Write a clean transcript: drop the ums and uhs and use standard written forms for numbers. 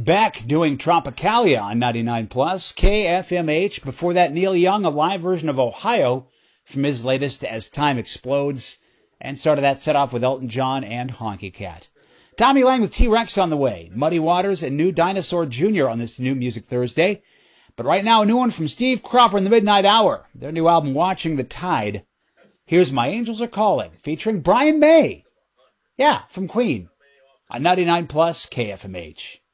Beck doing Tropicalia on 99 Plus KFMH. Before that, Neil Young, a live version of Ohio from his latest As Time Explodes. And started that set off with Elton John and Honky Cat. Tommy Lang with T-Rex on the way. Muddy Waters and New Dinosaur Jr. on this New Music Thursday. But right now, a new one from Steve Cropper in the Midnight Hour. Their new album, Watching the Tide. Here's My Angels Are Calling, featuring Brian May. Yeah, from Queen. On 99 Plus KFMH.